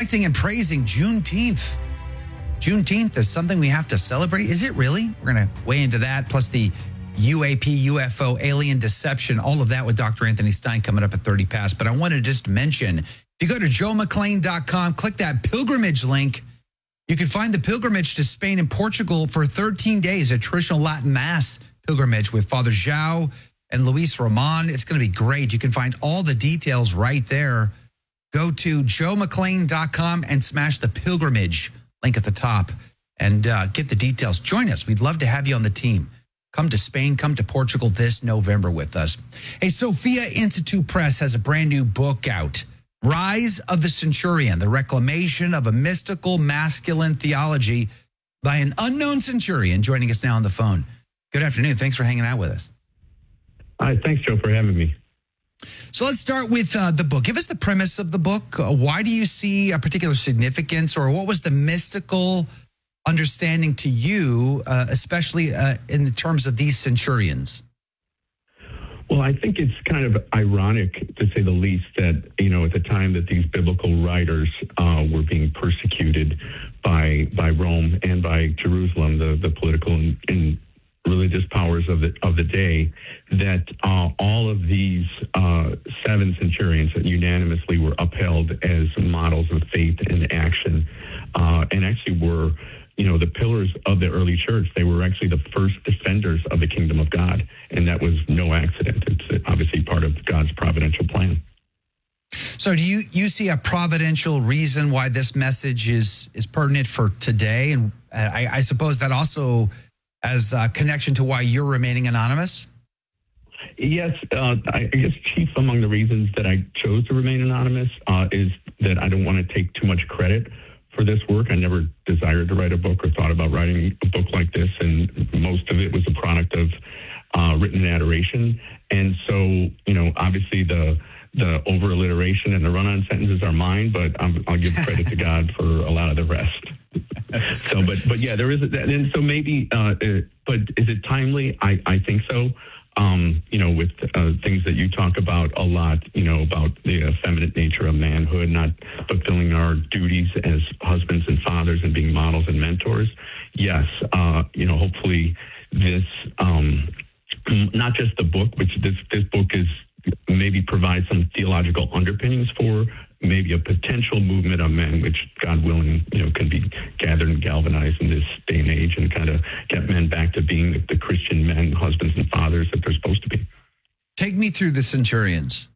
celebrating and praising Juneteenth. Juneteenth is something we have to celebrate. Is it really? We're going to weigh into that, plus the UAP, UFO, alien deception, all of that with Dr. Anthony Stein coming up at 30 past. But I wanted to just mention, if you go to joemcclain.com, click that pilgrimage link, you can find the pilgrimage to Spain and Portugal for 13 days, a traditional Latin Mass pilgrimage with Father João and Luis Roman. It's going to be great. You can find all the details right there. Go to joemcclain.com and smash the pilgrimage link at the top and get the details. Join us. We'd love to have you on the team. Come to Spain, come to Portugal this November with us. Hey, Sophia Institute Press has a brand new book out, Rise of the Centurion, the reclamation of a mystical masculine theology by an unknown centurion, joining us now on the phone. Good afternoon. Thanks for hanging out with us. Hi, thanks, Joe, for having me. So let's start with the book. Give us the premise of the book. Why do you see a particular significance, or what was the mystical understanding to you, especially in terms of these centurions? Well, I think it's kind of ironic, to say the least, that, at the time that these biblical writers were being persecuted by Rome and by Jerusalem, the political and religious powers of the day, that all of these 7 centurions that unanimously were upheld as models of faith and action, and actually were, the pillars of the early church. They were actually the first defenders of the kingdom of God, and that was no accident. It's obviously part of God's providential plan. So do you see a providential reason why this message is pertinent for today? And I suppose that also has a connection to why you're remaining anonymous? Yes, I guess chief among the reasons that I chose to remain anonymous is that I don't want to take too much credit for this work. I never desired to write a book or thought about writing a book like this, and most of it was a product of written adoration. And so, obviously the over alliteration and the run-on sentences are mine, but I'll give credit to God for a lot of the rest. So, but yeah, there is, and so maybe, but is it timely? I think so. With things that you talk about a lot, about the effeminate nature of manhood, not fulfilling our duties as husbands and fathers and being models and mentors. Yes, hopefully this, not just the book, which this book is maybe provides some theological underpinnings for maybe a potential movement of men, which, God willing, can be gathered and galvanized in this day and age and kind of get men back to being the Christian men, husbands and fathers that they're supposed to be. Take me through the centurions.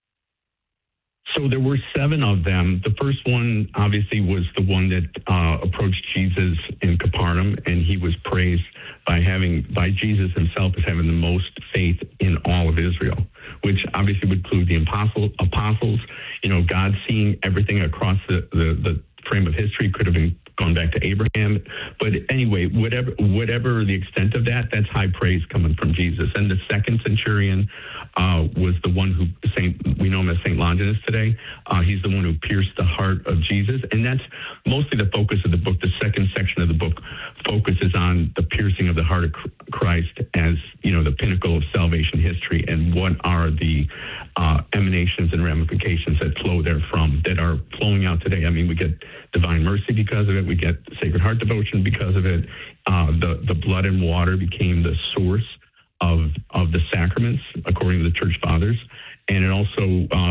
So there were 7 of them. The first one, obviously, was the one that approached Jesus in Capernaum, and he was praised by Jesus himself as having the most faith in all of Israel, which obviously would include the apostles. God seeing everything across the frame of history could have been gone back to Abraham. But anyway, whatever the extent of that, that's high praise coming from Jesus. And the second centurion was the one who we know him as St. Longinus today. He's the one who pierced the heart of Jesus. And that's mostly the focus of the book. The second section of the book focuses on the piercing of the heart of Christ as, the pinnacle of salvation history, and what are the emanations and ramifications that flow therefrom, that are flowing out today. I mean, we get divine mercy because of it. We get Sacred Heart devotion because of it. The blood and water became the source of the sacraments, according to the Church Fathers. And it also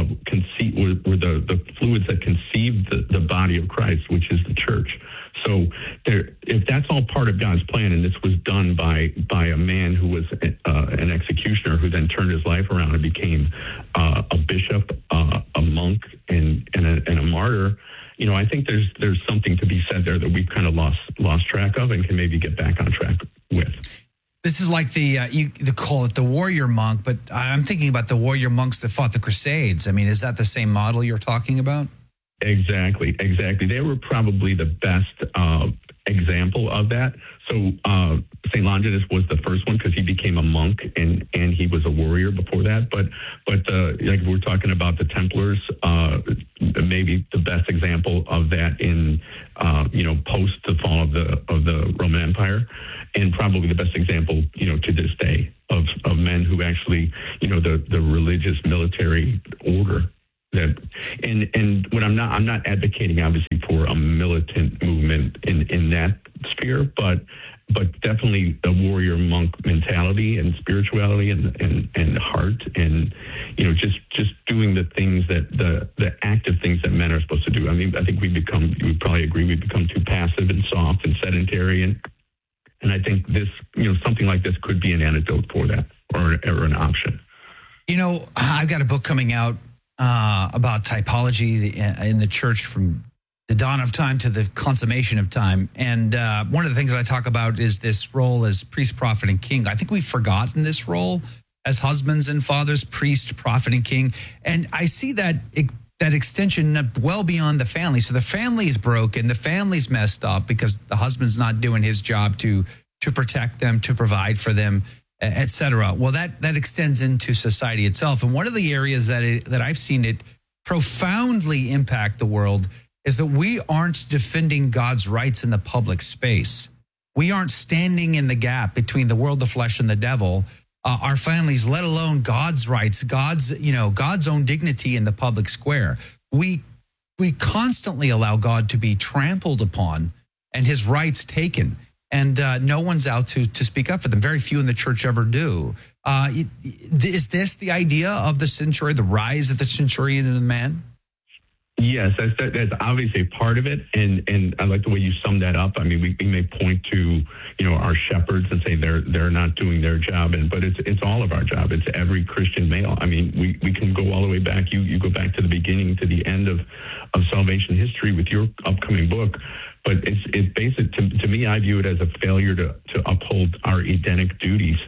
were the fluids that conceived the body of Christ, which is the church. So if that's all part of God's plan, and this was done by a man who was an executioner, who then turned his life around and became a bishop, a monk, and a martyr, I think there's something to be said there that we've kind of lost track of and can maybe get back on track with. This is like you call it the warrior monk, but I'm thinking about the warrior monks that fought the Crusades. I mean, is that the same model you're talking about? Exactly. They were probably the best example of that. So St. Longinus was the first one because he became a monk and he was a warrior before that. But like we're talking about the Templars, maybe the best example of that in post the fall of the Roman Empire, and probably the best example to this day of men who actually the religious military order And what I'm not advocating obviously for a militant movement in that sphere, but definitely a warrior monk mentality and spirituality and heart, and just doing the things that the active things that men are supposed to do. I mean, I think you would probably agree, we become too passive and soft and sedentary, and I think this, something like this could be an antidote for that, or an option. I've got a book coming out about typology in the church from the dawn of time to the consummation of time. And one of the things I talk about is this role as priest, prophet, and king. I think we've forgotten this role as husbands and fathers, priest, prophet, and king. And I see that extension well beyond the family. So the family's broken, the family's messed up because the husband's not doing his job to protect them, to provide for them, et cetera. Well, that extends into society itself. And one of the areas that I've seen it profoundly impact the world is that we aren't defending God's rights in the public space. We aren't standing in the gap between the world, the flesh, and the devil, our families, let alone God's rights, God's own dignity in the public square. We constantly allow God to be trampled upon and his rights taken. And no one's out to speak up for them. Very few in the church ever do. Is this the idea of the century, the rise of the centurion and the man? Yes, that's obviously a part of it, and I like the way you summed that up. I mean, we may point to our shepherds and say they're not doing their job, but it's all of our job. It's every Christian male. I mean, we can go all the way back. You go back to the beginning, to the end of salvation history with your upcoming book. But it's basic to me. I view it as a failure to uphold our Edenic duties,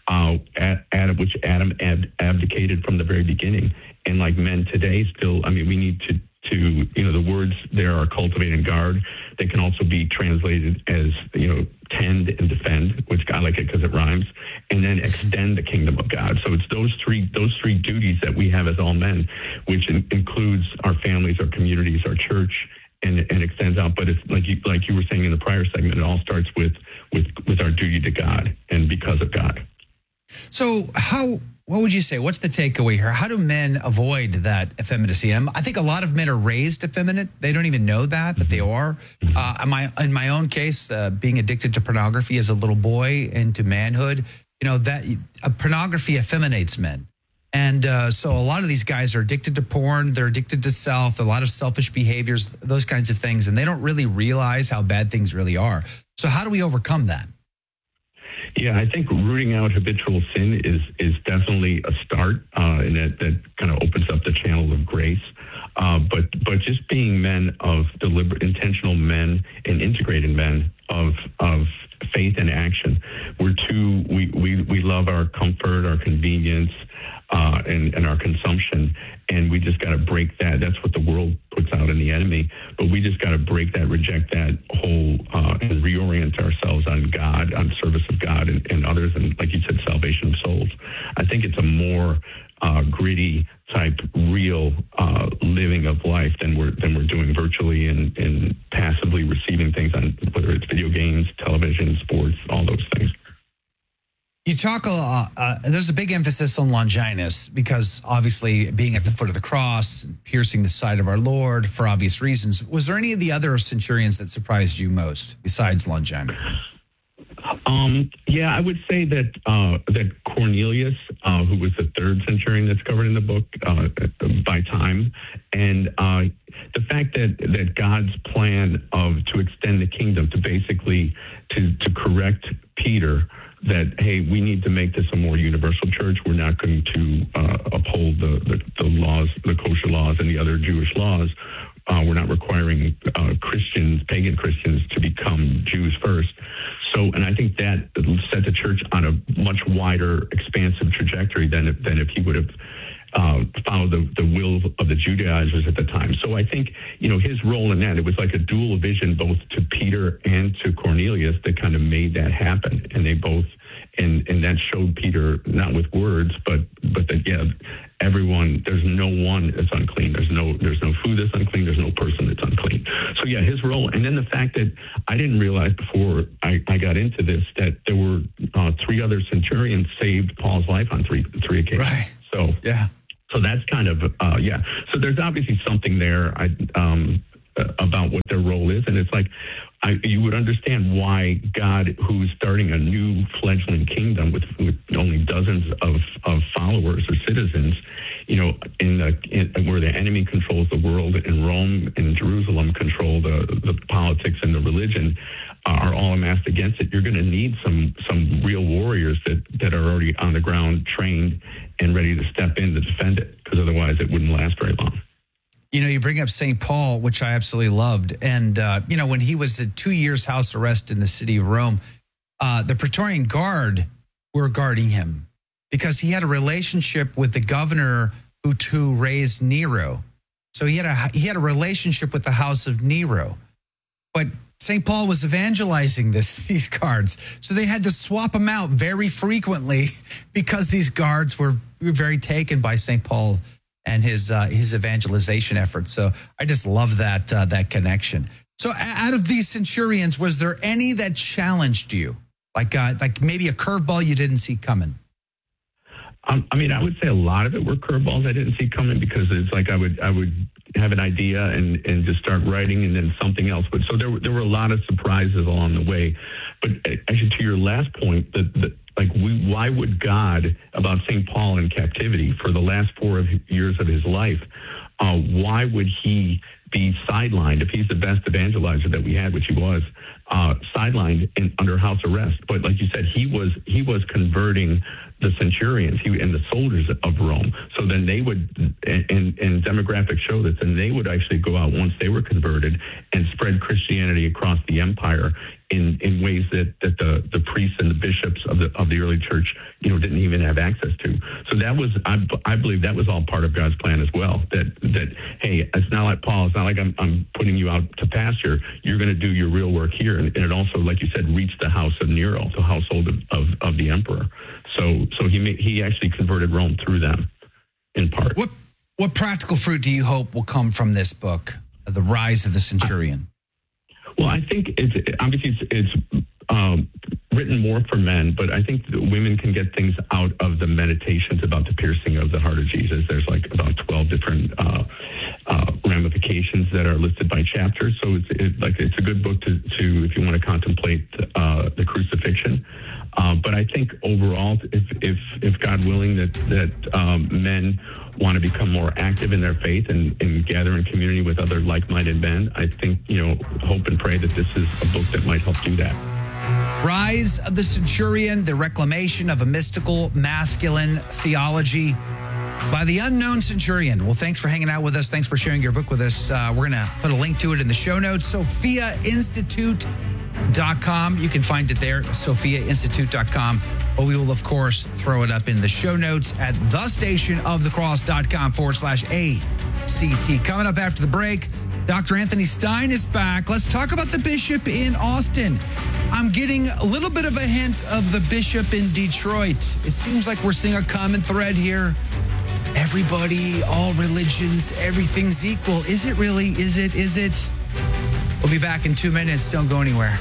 which Adam abdicated from the very beginning. And like men today, still, I mean, we need to the words there are cultivate and guard. They can also be translated as tend and defend, which I like it because it rhymes, and then extend the kingdom of God. So it's those three duties that we have as all men, which includes our families, our communities, our church, and extends out. But it's like you were saying in the prior segment, it all starts with our duty to God and because of God. So what would you say? What's the takeaway here? How do men avoid that effeminacy? I think a lot of men are raised effeminate. They don't even know that they are. In my own case, being addicted to pornography as a little boy into manhood, that pornography effeminates men. And so a lot of these guys are addicted to porn. They're addicted to self, a lot of selfish behaviors, those kinds of things. And they don't really realize how bad things really are. So how do we overcome that? Yeah, I think rooting out habitual sin is definitely a start, and that kind of opens up the channel of grace. But just being men of deliberate, intentional men and integrated men of faith and action. We love our comfort, our convenience, and our consumption, and we just got to break that. That's what the world puts out in the enemy. But we just got to break that, reject that whole, and reorient ourselves on God, on service of God and others, and like you said, salvation of souls. I think it's a more gritty type, real living of life than we're doing virtually and passively receiving things on whether it's video games, television, sports, all those things. You talk a lot, there's a big emphasis on Longinus because obviously being at the foot of the cross, piercing the side of our Lord for obvious reasons. Was there any of the other centurions that surprised you most besides Longinus? Yeah, I would say that Cornelius, who was the third centurion that's covered in the book by time, and the fact that God's plan to extend the kingdom, to basically to correct Peter, that, hey, we need to make this a more universal church. We're not going to uphold the laws, the kosher laws, and the other Jewish laws. We're not requiring pagan Christians, to become Jews first. So, and I think that set the church on a much wider, expansive trajectory than if he would have followed the will of the Judaizers at the time. So I think, his role in that, it was like a dual vision, both to Peter and to Cornelius, that kind of made that happen. And they both, and that showed Peter, not with words, but that, yeah, everyone, there's no one that's unclean. There's no food that's unclean. There's no person that's unclean. So yeah, his role. And then the fact that I didn't realize before I got into this, that there were three other centurions saved Paul's life on three occasions. Right. So yeah. So that's kind of, So there's obviously something there about what their role is. And it's like, you would understand why God, who's starting a new fledgling kingdom with only dozens of followers or citizens, where the enemy controls the world, and Rome and Jerusalem control the politics and the religion, are all amassed against it. You're going to need some real warriors that are already on the ground, trained and ready to step in to defend it, because otherwise it wouldn't last very long. You bring up St. Paul, which I absolutely loved. And, when he was at 2 years house arrest in the city of Rome, the Praetorian Guard were guarding him because he had a relationship with the governor who raised Nero. So he had a relationship with the house of Nero. But St. Paul was evangelizing these guards. So they had to swap them out very frequently because these guards were very taken by St. Paul and his evangelization efforts. So I just love that connection. So out of these centurions, was there any that challenged you? Like maybe a curveball you didn't see coming? I would say a lot of it were curveballs I didn't see coming, because it's like I would have an idea and just start writing, and then something else. But so there were a lot of surprises along the way. But actually, to your last point, why would God, about St. Paul in captivity for the last 4 years of his life, why would he be sidelined if he's the best evangelizer that we had, which he was, sidelined under house arrest? But like you said, he was converting the centurions and the soldiers of Rome. So then they would, and demographics show this, and they would actually go out once they were converted and spread Christianity across the empire in ways that the priests and the bishops of the early church, didn't even have access to. So that was, I believe that was all part of God's plan as well. That hey, it's not like Paul. It's not like I'm putting you out to pasture. You're going to do your real work here, and it also, like you said, reached the house of Nero, the household of the emperor. So he actually converted Rome through them, in part. What practical fruit do you hope will come from this book, The Rise of the Centurion? Well, I think it's written more for men, but I think women can get things out of the meditations about the piercing of the heart of Jesus. There's like about 12 different ramifications that are listed by chapter. So it's a good book to if you want to contemplate the crucifixion. But I think overall, if God willing, that men want to become more active in their faith and gather in community with other like-minded men, I think, hope and pray that this is a book that might help do that. Rise of the Centurion, the reclamation of a mystical masculine theology by the unknown centurion. Well, thanks for hanging out with us. Thanks for sharing your book with us. We're going to put a link to it in the show notes. SophiaInstitute.com. You can find it there, SophiaInstitute.com. But we will, of course, throw it up in the show notes at thestationofthecross.com/ACT. Coming up after the break, Dr. Anthony Stine is back. Let's talk about the bishop in Austin. I'm getting a little bit of a hint of the bishop in Detroit. It seems like we're seeing a common thread here. Everybody, all religions, everything's equal. Is it really? Is it? We'll be back in 2 minutes. Don't go anywhere.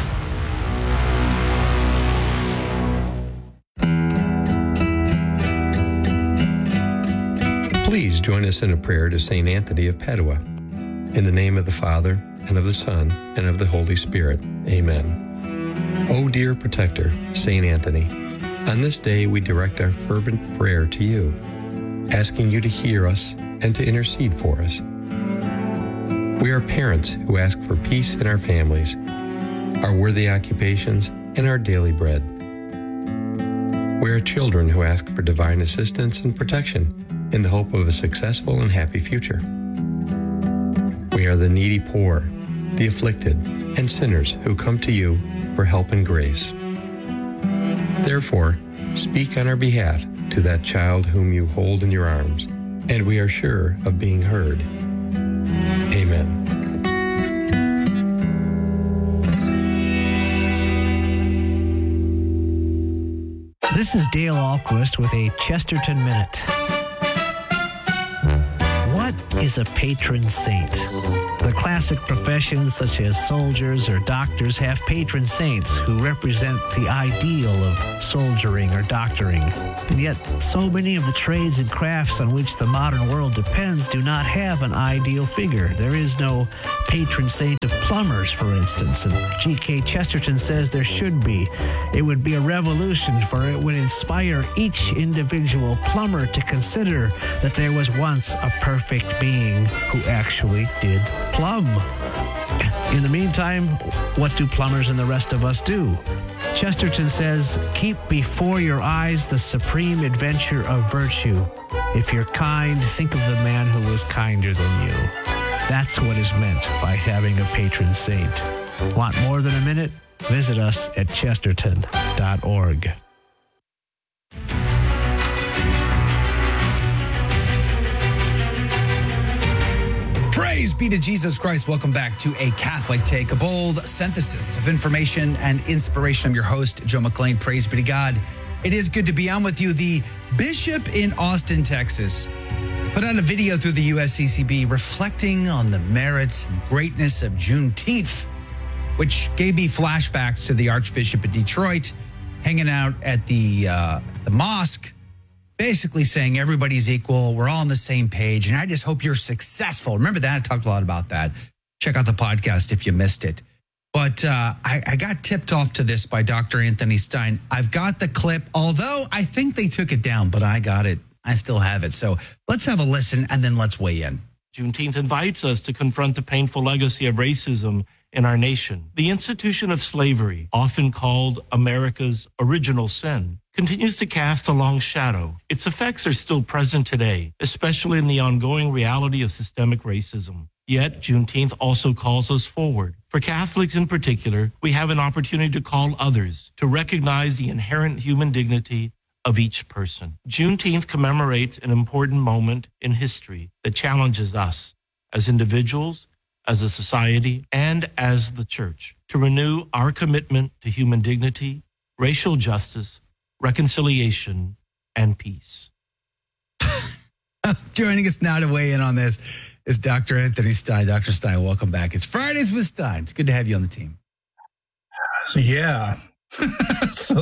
Please join us in a prayer to St. Anthony of Padua. In the name of the Father, and of the Son, and of the Holy Spirit. Amen. O dear protector, St. Anthony, on this day we direct our fervent prayer to you, asking you to hear us and to intercede for us. We are parents who ask for peace in our families, our worthy occupations, and our daily bread. We are children who ask for divine assistance and protection in the hope of a successful and happy future. We are the needy poor, the afflicted, and sinners who come to you for help and grace. Therefore, speak on our behalf to that child whom you hold in your arms, and we are sure of being heard. Amen. This is Dale Ahlquist with a Chesterton Minute. What is a patron saint? The Classic professions such as soldiers or doctors have patron saints who represent the ideal of soldiering or doctoring. And yet, so many of the trades and crafts on which the modern world depends do not have an ideal figure. There is no patron saint of plumbers, for instance, and G.K. Chesterton says there should be. It would be a revolution, for it would inspire each individual plumber to consider that there was once a perfect being who actually did plumb. In the meantime, what do plumbers and the rest of us do? Chesterton says, keep before your eyes the supreme adventure of virtue. If you're kind, think of the man who was kinder than you. That's what is meant by having a patron saint. Want more than a minute? Visit us at chesterton.org. Praise be to Jesus Christ. Welcome back to A Catholic Take, a bold synthesis of information and inspiration. I'm your host, Joe McLean. Praise be to God. It is good to be on with you. The bishop in Austin, Texas, put out a video through the USCCB reflecting on the merits and greatness of Juneteenth, which gave me flashbacks to the Archbishop of Detroit hanging out at the mosque, basically saying everybody's equal. We're all on the same page. And I just hope you're successful. Remember that? I talked a lot about that. Check out the podcast if you missed it. But I got tipped off to this by Dr. Anthony Stein. I've got the clip, although I think they took it down, but I got it. I still have it. So let's have a listen and then let's weigh in. Juneteenth invites us to confront the painful legacy of racism in our nation. The institution of slavery, often called America's original sin, continues to cast a long shadow. Its effects are still present today, especially in the ongoing reality of systemic racism. Yet, Juneteenth also calls us forward. For Catholics in particular, we have an opportunity to call others to recognize the inherent human dignity of each person. Juneteenth commemorates an important moment in history that challenges us as individuals, as a society, and as the church to renew our commitment to human dignity, racial justice, reconciliation, and peace. Joining us now to weigh in on this is Dr. Anthony Stein. Dr. Stein, welcome back. It's Fridays with Stein. It's good to have you on the team. Yeah. So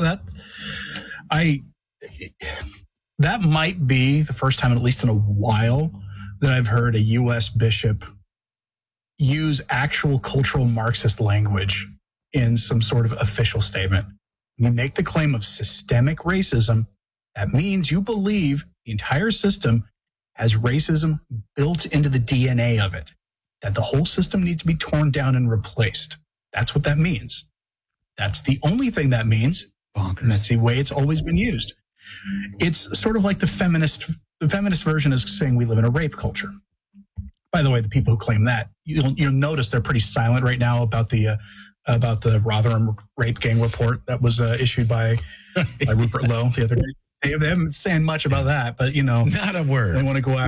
that might be the first time, at least in a while, that I've heard a U.S. bishop use actual cultural Marxist language in some sort of official statement. When you make the claim of systemic racism, that means you believe the entire system has racism built into the DNA of it, that the whole system needs to be torn down and replaced. That's what that means. That's the only thing that means. Bonkers. And that's the way it's always been used. It's sort of like the feminist version is saying we live in a rape culture. By the way, the people who claim that, you'll notice they're pretty silent right now about the Rotherham rape gang report that was issued by Rupert Lowe the other day. They haven't been saying much about that, but Not a word. They want to go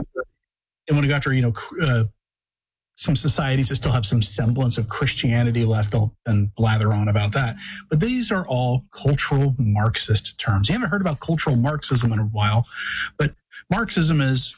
after some societies that still have some semblance of Christianity left and blather on about that. But these are all cultural Marxist terms. You haven't heard about cultural Marxism in a while, but Marxism is,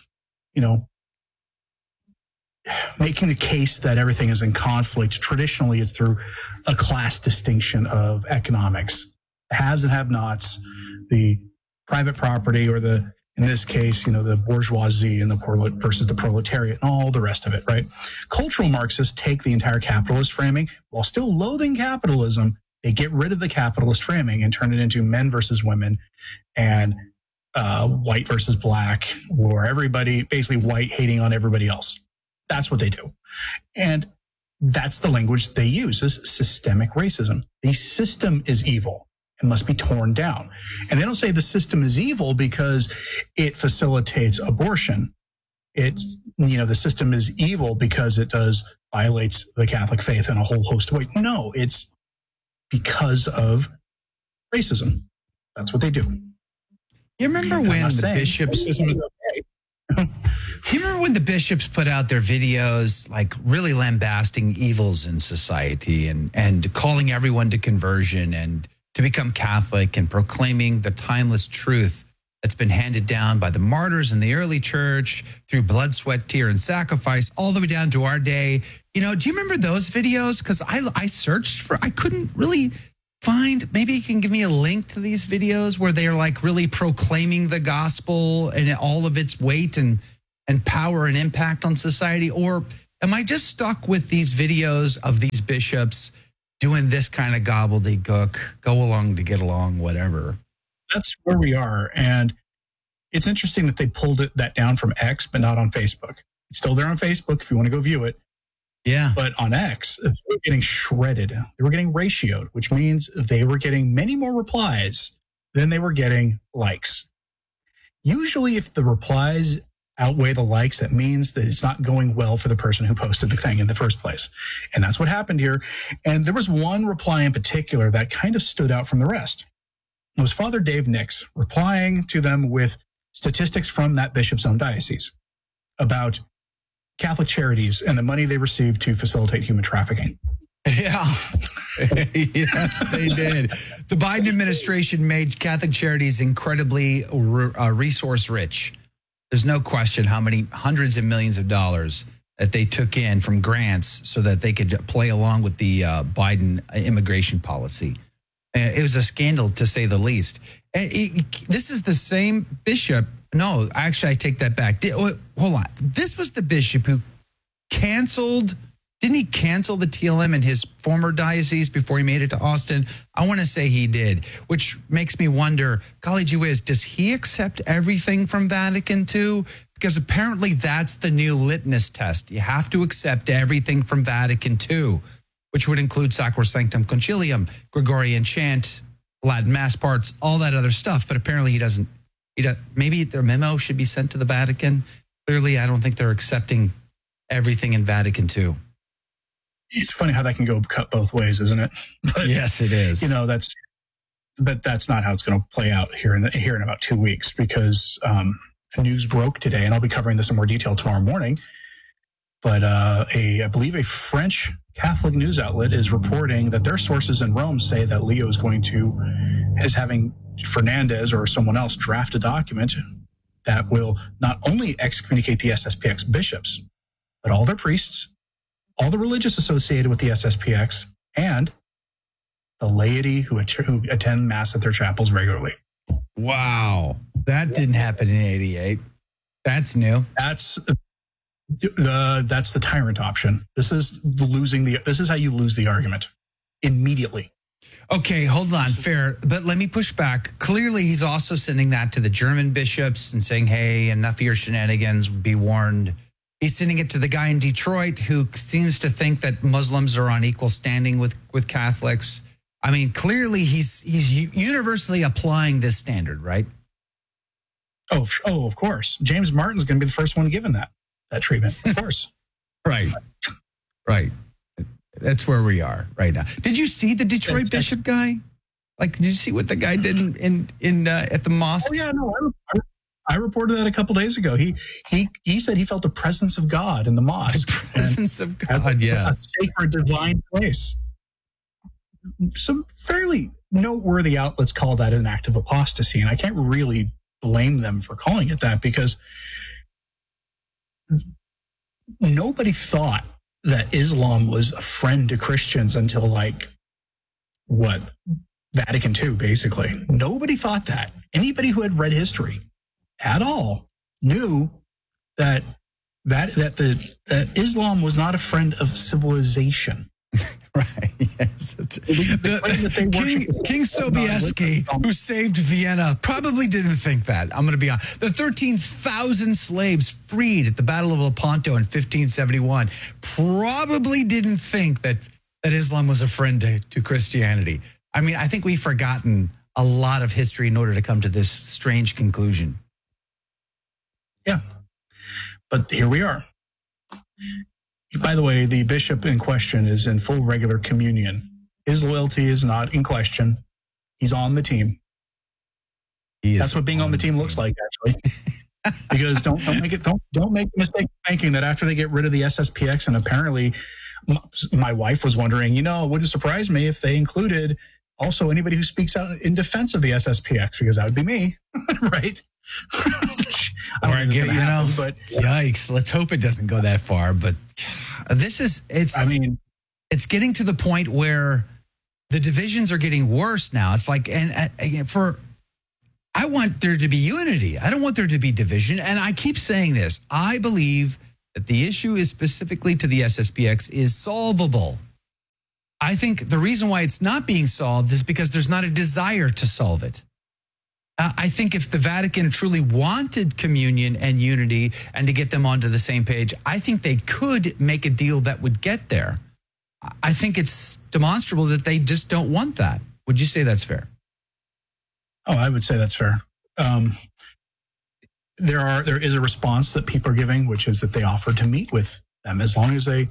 making the case that everything is in conflict. Traditionally, it's through a class distinction of economics, the haves and have-nots, the private property, or in this case, the bourgeoisie and versus the proletariat and all the rest of it, right? Cultural Marxists take the entire capitalist framing while still loathing capitalism. They get rid of the capitalist framing and turn it into men versus women and white versus black, or everybody, basically white hating on everybody else. That's what they do. And that's the language they use, is systemic racism. The system is evil and must be torn down. And they don't say the system is evil because it facilitates abortion. It's, the system is evil because it violates the Catholic faith in a whole host of ways. No, it's because of racism. That's what they do. You remember when the bishops... Racism is okay. Do you remember when the bishops put out their videos, like really lambasting evils in society and calling everyone to conversion and to become Catholic and proclaiming the timeless truth that's been handed down by the martyrs in the early church through blood, sweat, tear, and sacrifice, all the way down to our day. You know, do you remember those videos? Because I searched for, I couldn't really find, maybe you can give me a link to these videos where they're like really proclaiming the gospel and all of its weight and power and impact on society. Or am I just stuck with these videos of these bishops doing this kind of gobbledygook, go along to get along, whatever? That's where we are. And it's interesting that they pulled that down from X, but not on Facebook. It's still there on Facebook if you want to go view it. Yeah. But on X, they were getting shredded. They were getting ratioed, which means they were getting many more replies than they were getting likes. Usually, if the replies outweigh the likes, that means that it's not going well for the person who posted the thing in the first place. And that's what happened here. And there was one reply in particular that kind of stood out from the rest. It was Father Dave Nix replying to them with statistics from that bishop's own diocese about Catholic charities and the money they receive to facilitate human trafficking. Yeah. Yes, they did. The Biden administration made Catholic charities incredibly resource rich. There's no question how many hundreds of millions of dollars that they took in from grants so that they could play along with the Biden immigration policy. It was a scandal, to say the least. And this is the same bishop. No, actually, I take that back. Hold on. This was the bishop who canceled. Didn't he cancel the TLM in his former diocese before he made it to Austin? I want to say he did, which makes me wonder, golly gee whiz, does he accept everything from Vatican II? Because apparently that's the new litmus test. You have to accept everything from Vatican II, which would include Sacrosanctum Concilium, Gregorian chant, Latin mass parts, all that other stuff. But apparently he doesn't. Maybe their memo should be sent to the Vatican. Clearly, I don't think they're accepting everything in Vatican II. It's funny how that can go cut both ways, isn't it? But, yes, it is. You know, that's not how it's going to play out here in about 2 weeks, because news broke today, and I'll be covering this in more detail tomorrow morning. But I believe a French Catholic news outlet is reporting that their sources in Rome say that Leo is having Fernandez or someone else draft a document that will not only excommunicate the SSPX bishops, but all their priests, all the religious associated with the SSPX, and the laity who attend Mass at their chapels regularly. Wow. That didn't happen in 88. That's new. That's the tyrant option. This is how you lose the argument immediately. Okay, hold on, fair. But let me push back. Clearly, he's also sending that to the German bishops and saying, hey, enough of your shenanigans, be warned. He's sending it to the guy in Detroit who seems to think that Muslims are on equal standing with Catholics. I mean, clearly, he's universally applying this standard, right? Oh, of course. James Martin's going to be the first one given that treatment, of course. Right. That's where we are right now. Did you see the Detroit bishop guy? Like, did you see what the guy did in at the mosque? Oh yeah, no, I reported that a couple days ago. He said he felt the presence of God in the mosque. The presence of God, yeah, a sacred, divine place. Some fairly noteworthy outlets call that an act of apostasy, and I can't really blame them for calling it that, because nobody thought that Islam was a friend to Christians until Vatican II, basically. Nobody thought that. Anybody who had read history at all knew that Islam was not a friend of civilization. Right. Yes. King Sobieski, who saved Vienna, probably didn't think that. I'm going to be honest. The 13,000 slaves freed at the Battle of Lepanto in 1571 probably didn't think that Islam was a friend to Christianity. I mean, I think we've forgotten a lot of history in order to come to this strange conclusion. Yeah. But here we are. By the way, the bishop in question is in full regular communion. His loyalty is not in question. He's on the team. That's what being on the team looks like, actually. Because don't make the mistake of thinking that after they get rid of the SSPX, and apparently my wife was wondering, it wouldn't surprise me if they included also anybody who speaks out in defense of the SSPX, because that would be me, right? Or but yikes! Let's hope it doesn't go that far. But it's getting to the point where the divisions are getting worse now. It's like, I want there to be unity. I don't want there to be division. And I keep saying this. I believe that the issue is specifically to the SSPX is solvable. I think the reason why it's not being solved is because there's not a desire to solve it. I think if the Vatican truly wanted communion and unity and to get them onto the same page, I think they could make a deal that would get there. I think it's demonstrable that they just don't want that. Would you say that's fair? Oh, I would say that's fair. There is a response that people are giving, which is that they offered to meet with them as long as they,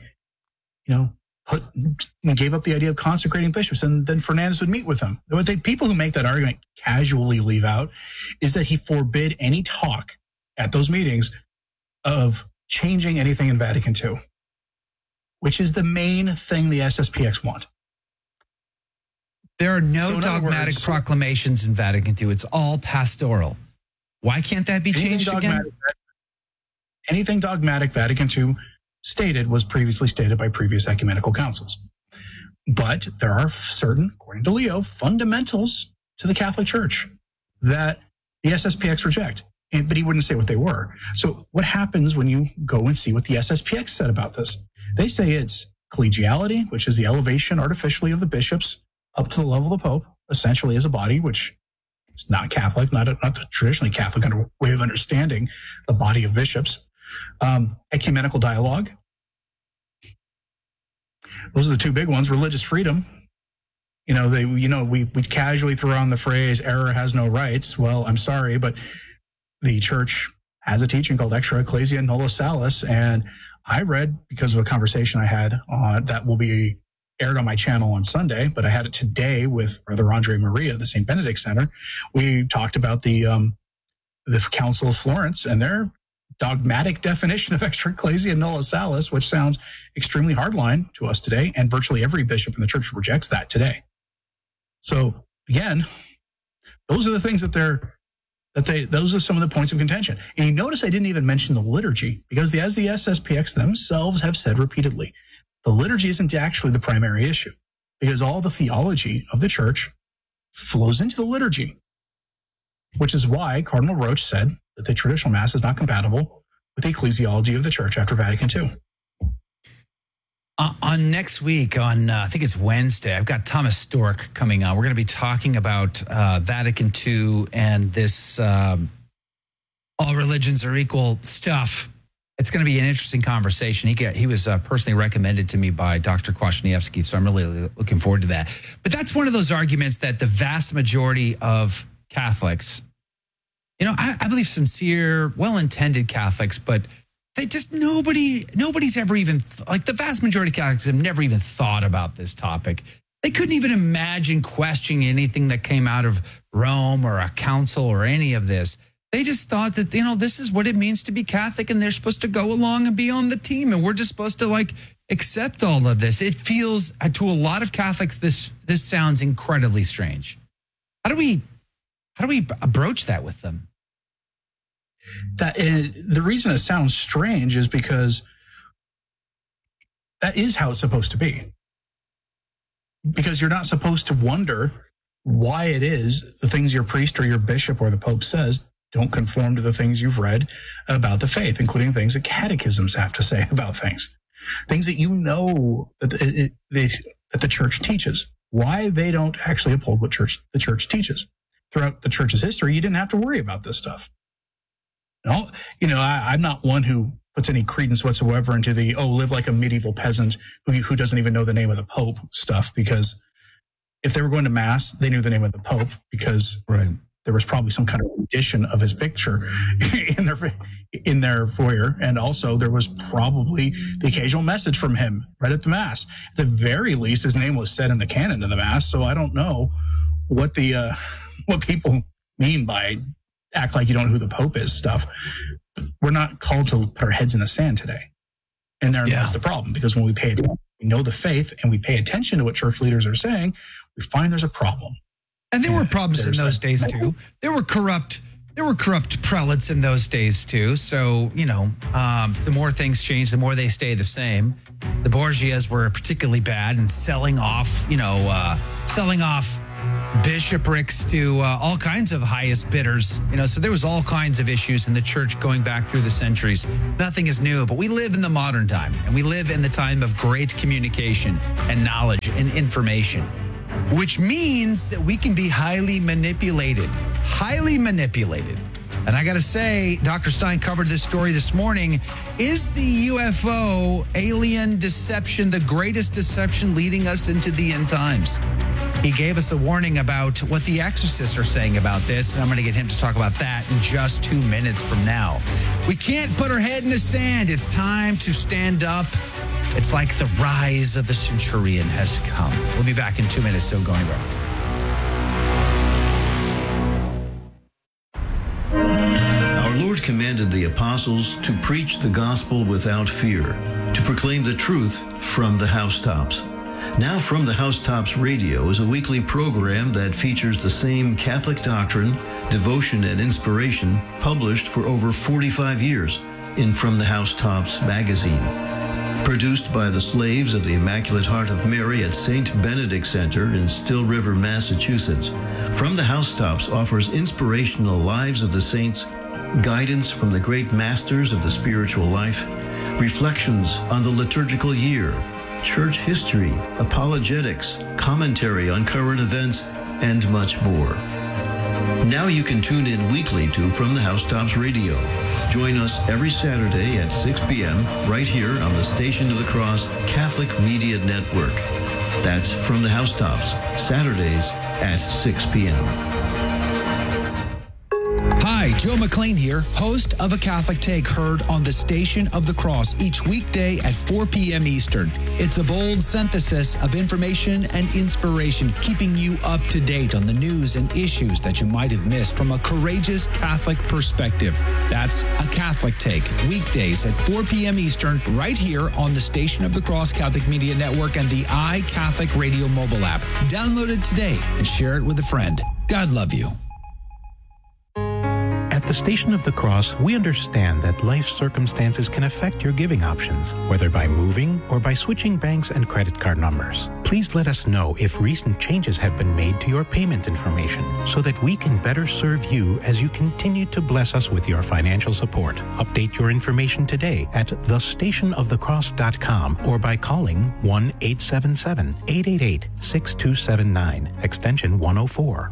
gave up the idea of consecrating bishops, and then Fernandez would meet with them. What people who make that argument casually leave out is that he forbid any talk at those meetings of changing anything in Vatican II, which is the main thing the SSPX want. There are no dogmatic proclamations in Vatican II. It's all pastoral. Why can't that be changed again? Anything dogmatic Vatican II stated was previously stated by previous ecumenical councils. But there are certain, according to Leo, fundamentals to the Catholic Church that the SSPX reject. But he wouldn't say what they were. So what happens when you go and see what the SSPX said about this? They say it's collegiality, which is the elevation artificially of the bishops up to the level of the Pope, essentially as a body, which is not Catholic, not the traditionally Catholic way of understanding the body of bishops. Ecumenical dialogue. Those are the two big ones. Religious freedom. We casually throw on the phrase "error has no rights." Well, I'm sorry, but the church has a teaching called Extra Ecclesia Nulla Salus, and I read, because of a conversation I had that will be aired on my channel on Sunday, but I had it today with Brother Andre Maria of the St. Benedict Center. We talked about the Council of Florence and their dogmatic definition of Extra Ecclesia Nulla Salus, which sounds extremely hardline to us today, and virtually every bishop in the church rejects that today. So again, those are the things those are some of the points of contention. And you notice I didn't even mention the liturgy, because as the SSPX themselves have said repeatedly, the liturgy isn't actually the primary issue, because all the theology of the church flows into the liturgy, which is why Cardinal Roche said that the traditional Mass is not compatible with the ecclesiology of the church after Vatican II. On next week, I think it's Wednesday, I've got Thomas Stork coming on. We're going to be talking about Vatican II and this all religions are equal stuff. It's going to be an interesting conversation. He was personally recommended to me by Dr. Kwasniewski, so I'm really looking forward to that. But that's one of those arguments that the vast majority of Catholics, I believe sincere, well-intended Catholics, but they just nobody's ever even, the vast majority of Catholics have never even thought about this topic. They couldn't even imagine questioning anything that came out of Rome or a council or any of this. They just thought that, this is what it means to be Catholic, and they're supposed to go along and be on the team, and we're just supposed to accept all of this. It feels, to a lot of Catholics, this sounds incredibly strange. How do we broach that with them? The reason it sounds strange is because that is how it's supposed to be. Because you're not supposed to wonder why it is the things your priest or your bishop or the Pope says don't conform to the things you've read about the faith, including things that catechisms have to say about things that that the church teaches. Why they don't actually uphold what the church teaches. Throughout the church's history, you didn't have to worry about this stuff. I'm not one who puts any credence whatsoever into the live like a medieval peasant who doesn't even know the name of the Pope stuff, because if they were going to Mass, they knew the name of the Pope, because there was probably some kind of edition of his picture in their foyer. And also there was probably the occasional message from him right at the Mass. At the very least, his name was said in the canon of the Mass. So I don't know what what people mean by act like you don't know who the Pope is stuff. We're not called to put our heads in the sand today. And therein lies the problem, because when we pay attention we know the faith, and we pay attention to what church leaders are saying, we find there's a problem. And there were problems in those days too. There were corrupt prelates in those days too. So, the more things change, the more they stay the same. The Borgias were particularly bad in selling off bishoprics to all kinds of highest bidders. So there was all kinds of issues in the church going back through the centuries. Nothing is new, but we live in the modern time, and we live in the time of great communication and knowledge and information, which means that we can be highly manipulated. And I got to say, Dr. Stein covered this story this morning. Is the UFO alien deception the greatest deception leading us into the end times? He gave us a warning about what the exorcists are saying about this, and I'm going to get him to talk about that in just 2 minutes from now. We can't put our head in the sand. It's time to stand up. It's like the rise of the centurion has come. We'll be back in 2 minutes, so go anywhere. Our Lord commanded the apostles to preach the gospel without fear, to proclaim the truth from the housetops. Now From the Housetops Radio is a weekly program that features the same Catholic doctrine, devotion, and inspiration published for over 45 years in From the Housetops magazine. Produced by the slaves of the Immaculate Heart of Mary at St. Benedict Center in Still River, Massachusetts, From the Housetops offers inspirational lives of the saints, guidance from the great masters of the spiritual life, reflections on the liturgical year, church history, apologetics, commentary on current events, and much more. Now you can tune in weekly to From the Housetops Radio. Join us every Saturday at 6 p.m. right here on the Station of the Cross Catholic Media Network. That's From the Housetops, Saturdays at 6 p.m. Hi, Joe McLean here, host of A Catholic Take, heard on the Station of the Cross each weekday at 4 p.m. Eastern. It's a bold synthesis of information and inspiration, keeping you up to date on the news and issues that you might have missed from a courageous Catholic perspective. That's A Catholic Take, weekdays at 4 p.m. Eastern, right here on the Station of the Cross Catholic Media Network and the iCatholic Radio mobile app. Download it today and share it with a friend. God love you. At the Station of the Cross, we understand that life circumstances can affect your giving options, whether by moving or by switching banks and credit card numbers. Please let us know if recent changes have been made to your payment information so that we can better serve you as you continue to bless us with your financial support. Update your information today at thestationofthecross.com or by calling 1-877-888-6279, extension 104.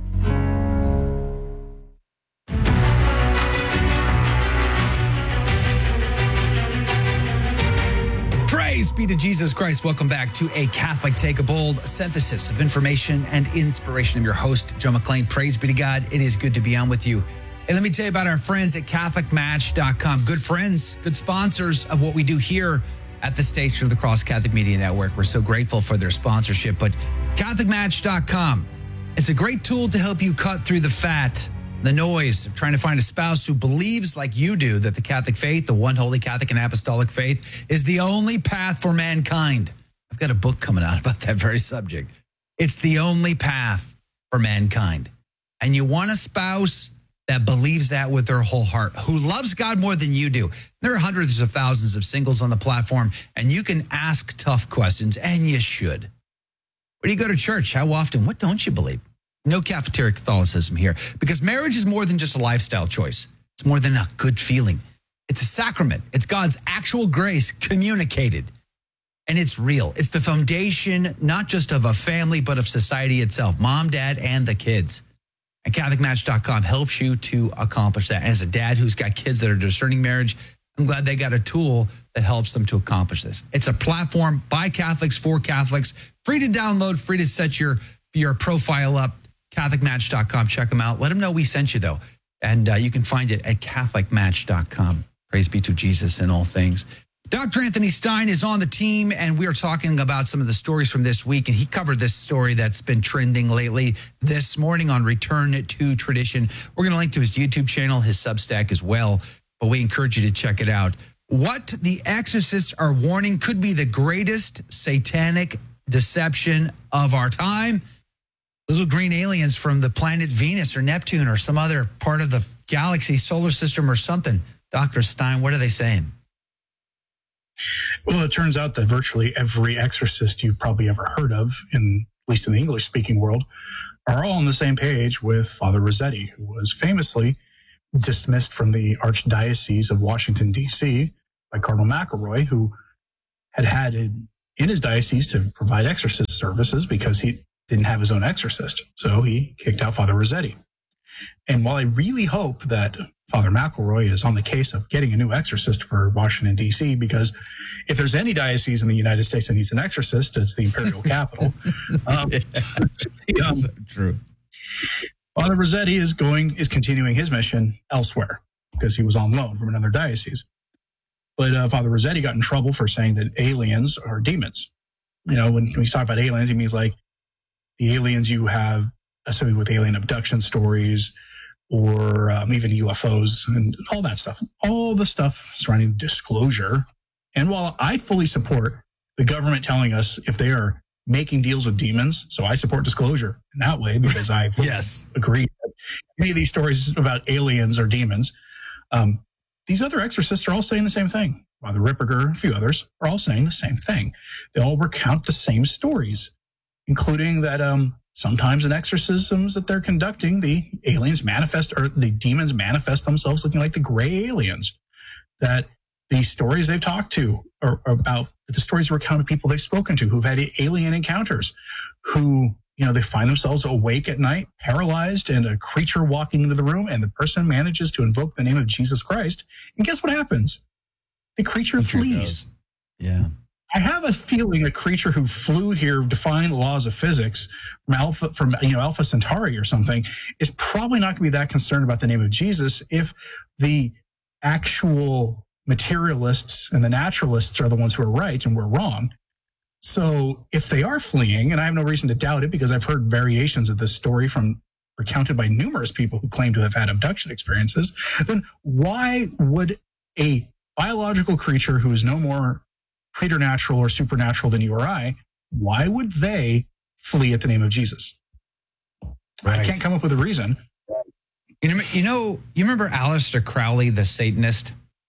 Praise be to Jesus Christ. Welcome back to A Catholic Take, a bold synthesis of information and inspiration. I'm your host, Joe McLean. Praise be to God. It is good to be on with you. And let me tell you about our friends at CatholicMatch.com. Good friends, good sponsors of what we do here at the Station of the Cross Catholic Media Network. We're so grateful for their sponsorship. But CatholicMatch.com, it's a great tool to help you cut through the fat, the noise of trying to find a spouse who believes like you do that the Catholic faith, the one holy Catholic and apostolic faith, is the only path for mankind. I've got a book coming out about that very subject. It's the only path for mankind. And you want a spouse that believes that with their whole heart, who loves God more than you do. There are hundreds of thousands of singles on the platform, and you can ask tough questions, and you should. Where do you go to church? How often? What don't you believe? No cafeteria Catholicism here, because marriage is more than just a lifestyle choice. It's more than a good feeling. It's a sacrament. It's God's actual grace communicated, and it's real. It's the foundation, not just of a family, but of society itself, mom, dad, and the kids. And CatholicMatch.com helps you to accomplish that. And as a dad who's got kids that are discerning marriage, I'm glad they got a tool that helps them to accomplish this. It's a platform by Catholics for Catholics, free to download, free to set your profile up. CatholicMatch.com. Check them out. Let them know we sent you, though. And you can find it at CatholicMatch.com. Praise be to Jesus in all things. Dr. Anthony Stein is on the team, and we are talking about some of the stories from this week. And he covered this story that's been trending lately this morning on Return to Tradition. We're going to link to his YouTube channel, his Substack as well. But we encourage you to check it out. What the exorcists are warning could be the greatest satanic deception of our time. Little green aliens from the planet Venus or Neptune or some other part of the galaxy, solar system or something. Dr. Stein, what are they saying? Well, it turns out that virtually every exorcist you've probably ever heard of, at least in the English-speaking world, are all on the same page with Father Rossetti, who was famously dismissed from the Archdiocese of Washington, D.C. by Cardinal McElroy, who had in his diocese to provide exorcist services because he didn't have his own exorcist. So he kicked out Father Rossetti. And while I really hope that Father McElroy is on the case of getting a new exorcist for Washington, D.C., because if there's any diocese in the United States that needs an exorcist, it's the imperial capital. So true. Father Rossetti is continuing his mission elsewhere because he was on loan from another diocese. But Father Rossetti got in trouble for saying that aliens are demons. You know, when we talk about aliens, he means like the aliens you have associated with alien abduction stories or even UFOs and all that stuff, all the stuff surrounding disclosure. And while I fully support the government telling us if they are making deals with demons, so I support disclosure in that way because I agree that any of these stories about aliens or demons, these other exorcists are all saying the same thing. Father Ripperger, a few others, are all saying the same thing. They all recount the same stories, including that sometimes in exorcisms that they're conducting, the aliens manifest, or the demons manifest themselves looking like the gray aliens. That the stories they've talked to are about the stories recount of people they've spoken to who've had alien encounters, who, you know, they find themselves awake at night, paralyzed, and a creature walking into the room, and the person manages to invoke the name of Jesus Christ. And guess what happens? The creature flees. Yeah. I have a feeling a creature who flew here, defying the laws of physics from Alpha Centauri or something, is probably not going to be that concerned about the name of Jesus if the actual materialists and the naturalists are the ones who are right and we're wrong. So if they are fleeing, and I have no reason to doubt it because I've heard variations of this story recounted by numerous people who claim to have had abduction experiences, then why would a biological creature who is no more preternatural or supernatural than you or I, why would they flee at the name of Jesus? Right. I can't come up with a reason. You remember Aleister Crowley, the Satanist?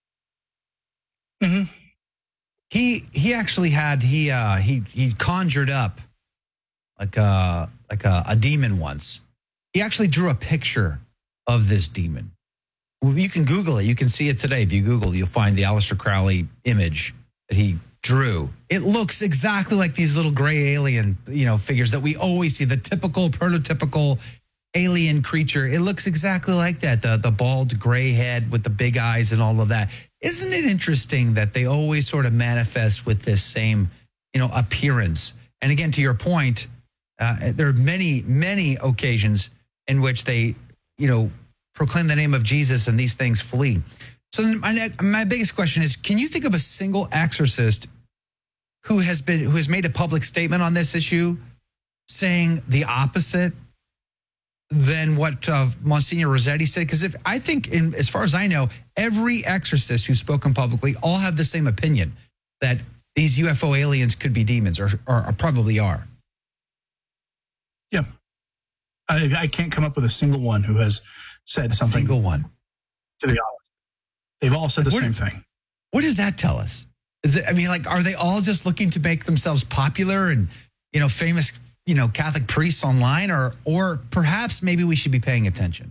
Mm-hmm. He actually had he conjured up like a demon once. He actually drew a picture of this demon. You can Google it. You can see it today. If you Google, you'll find the Aleister Crowley image that he drew. It looks exactly like these little gray alien, figures that we always see, the typical prototypical alien creature. It looks exactly like that. The bald gray head with the big eyes and all of that. Isn't it interesting that they always sort of manifest with this same, appearance? And again, to your point, there are many, many occasions in which they, proclaim the name of Jesus and these things flee. So my biggest question is, can you think of a single exorcist who has made a public statement on this issue saying the opposite than what Monsignor Rossetti said? Because as far as I know, every exorcist who's spoken publicly all have the same opinion that these UFO aliens could be demons or probably are. Yeah. I can't come up with a single one who has said something. Single one. To the opposite. They've all said the same thing. What does that tell us? Are they all just looking to make themselves popular and, famous, Catholic priests online, or perhaps maybe we should be paying attention?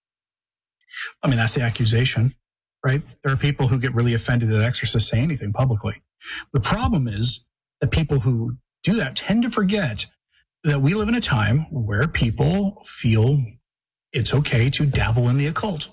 That's the accusation, right? There are people who get really offended that exorcists say anything publicly. The problem is that people who do that tend to forget that we live in a time where people feel it's okay to dabble in the occult.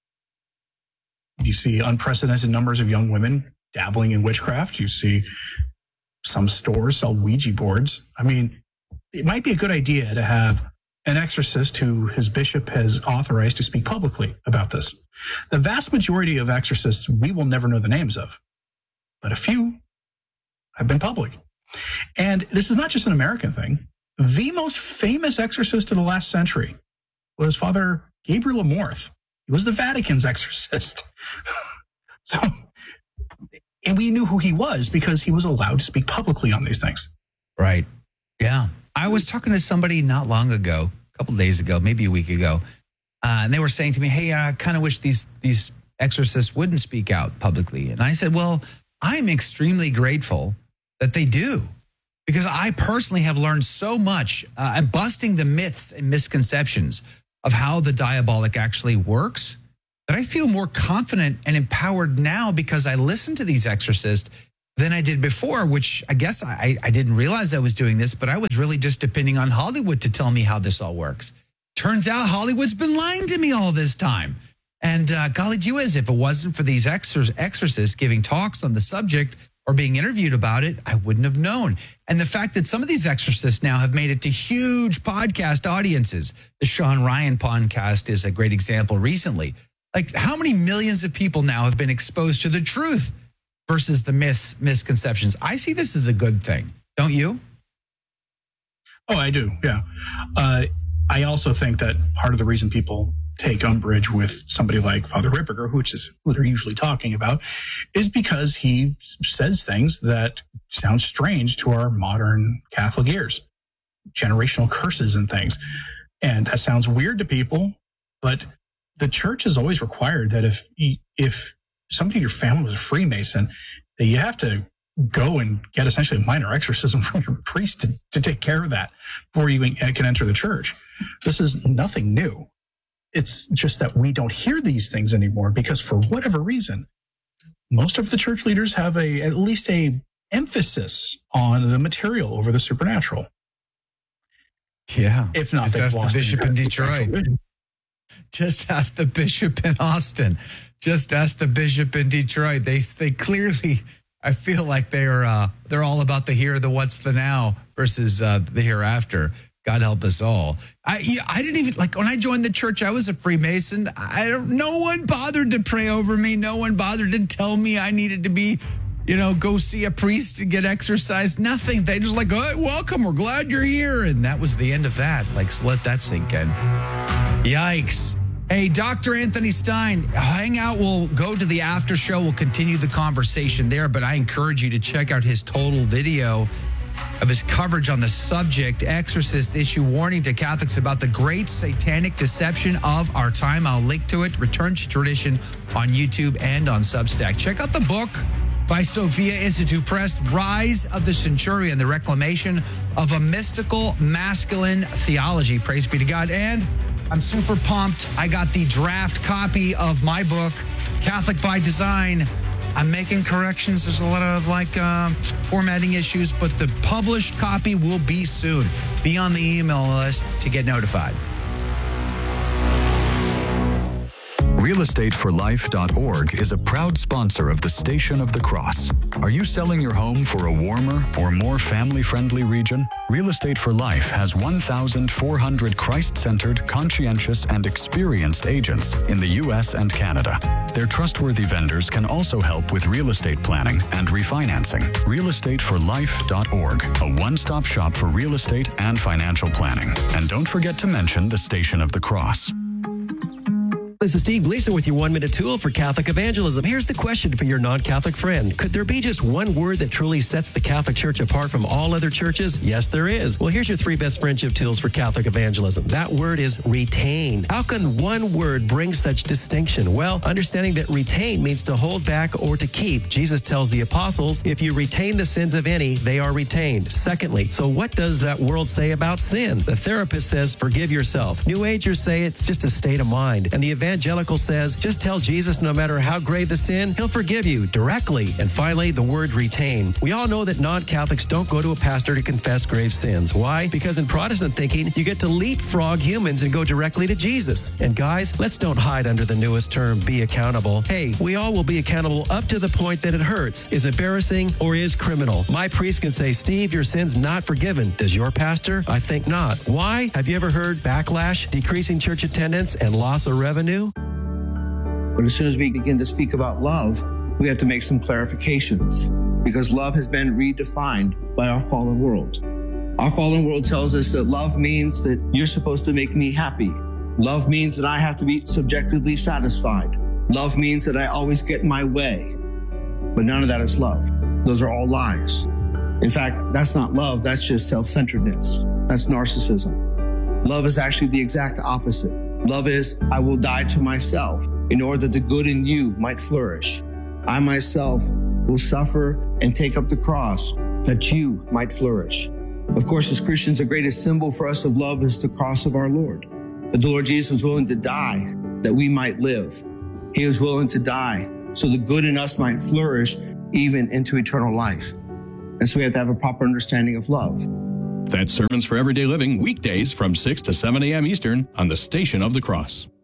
You see unprecedented numbers of young women dabbling in witchcraft. You see some stores sell Ouija boards. It might be a good idea to have an exorcist who his bishop has authorized to speak publicly about this. The vast majority of exorcists we will never know the names of, but a few have been public. And this is not just an American thing. The most famous exorcist of the last century was Father Gabriel Amorth. He was the Vatican's exorcist. So And we knew who he was because he was allowed to speak publicly on these things. Right. Yeah. I was talking to somebody not long ago, a couple of days ago, maybe a week ago, and they were saying to me, hey, I kind of wish these exorcists wouldn't speak out publicly. And I said, well, I'm extremely grateful that they do, because I personally have learned so much and busting the myths and misconceptions of how the diabolic actually works, that I feel more confident and empowered now because I listen to these exorcists than I did before, which I guess I didn't realize I was doing this, but I was really just depending on Hollywood to tell me how this all works. Turns out Hollywood's been lying to me all this time. And golly gee whiz, if it wasn't for these exorcists giving talks on the subject or being interviewed about it, I wouldn't have known. And the fact that some of these exorcists now have made it to huge podcast audiences. The Sean Ryan podcast is a great example recently. Like, how many millions of people now have been exposed to the truth versus the misconceptions? I see this as a good thing. Don't you? Oh, I do. Yeah. I also think that part of the reason people take umbrage with somebody like Father Ripperger, which is who they're usually talking about, is because he says things that sound strange to our modern Catholic ears, generational curses and things. And that sounds weird to people, but the church has always required that if somebody in your family was a Freemason, that you have to go and get essentially a minor exorcism from your priest to take care of that before you can enter the church. This is nothing new. It's just that we don't hear these things anymore because, for whatever reason, most of the church leaders have at least a emphasis on the material over the supernatural. Yeah. If not, just ask the bishop in Detroit. Just ask the bishop in Austin. Just ask the bishop in Detroit. They clearly, I feel like they're all about the here, the what's, the now versus the hereafter. God help us all. I didn't even, like, when I joined the church, I was a Freemason. No one bothered to pray over me. No one bothered to tell me I needed to be, go see a priest to get exercised. Nothing. They just like, oh, welcome. We're glad you're here. And that was the end of that. Like, so let that sink in. Yikes. Hey, Dr. Anthony Stine, hang out. We'll go to the after show. We'll continue the conversation there. But I encourage you to check out his total video of his coverage on the subject. Exorcists issue warning to Catholics about the great satanic deception of our time. I'll link to it. Return to Tradition on YouTube and on Substack. Check out the book by Sophia Institute Press, Rise of the Centurion, the Reclamation of a Mystical Masculine Theology. Praise be to God. And I'm super pumped. I got the draft copy of my book, Catholic by Design. I'm making corrections. There's a lot of formatting issues, but the published copy will be soon. Be on the email list to get notified. RealEstateForLife.org is a proud sponsor of the Station of the Cross. Are you selling your home for a warmer or more family-friendly region? Real Estate for Life has 1,400 Christ-centered, conscientious, and experienced agents in the U.S. and Canada. Their trustworthy vendors can also help with real estate planning and refinancing. RealEstateForLife.org, a one-stop shop for real estate and financial planning. And don't forget to mention the Station of the Cross. This is Steve Gleason with your 1-minute tool for Catholic evangelism. Here's the question for your non-Catholic friend. Could there be just one word that truly sets the Catholic Church apart from all other churches? Yes, there is. Well, here's your 3 best friendship tools for Catholic evangelism. That word is retain. How can one word bring such distinction? Well, understanding that retain means to hold back or to keep. Jesus tells the apostles, if you retain the sins of any, they are retained. Secondly, so what does that world say about sin? The therapist says, forgive yourself. New Agers say it's just a state of mind. And the evangelical says, just tell Jesus no matter how grave the sin, he'll forgive you directly. And finally, the word retain. We all know that non-Catholics don't go to a pastor to confess grave sins. Why? Because in Protestant thinking, you get to leapfrog humans and go directly to Jesus. And guys, let's don't hide under the newest term, be accountable. Hey, we all will be accountable up to the point that it hurts, is embarrassing, or is criminal. My priest can say, Steve, your sin's not forgiven. Does your pastor? I think not. Why? Have you ever heard backlash, decreasing church attendance, and loss of revenue? But as soon as we begin to speak about love, we have to make some clarifications because love has been redefined by our fallen world. Our fallen world tells us that love means that you're supposed to make me happy. Love means that I have to be subjectively satisfied. Love means that I always get my way. but none of that is love. Those are all lies. In fact, that's not love. That's just self-centeredness. That's narcissism. Love is actually the exact opposite. Love is, I will die to myself in order that the good in you might flourish. I myself will suffer and take up the cross that you might flourish. Of course, as Christians, the greatest symbol for us of love is the cross of our Lord. That the Lord Jesus was willing to die that we might live. He was willing to die so the good in us might flourish even into eternal life. And so we have to have a proper understanding of love. That's Sermons for Everyday Living, weekdays from 6 to 7 a.m. Eastern on the Station of the Cross.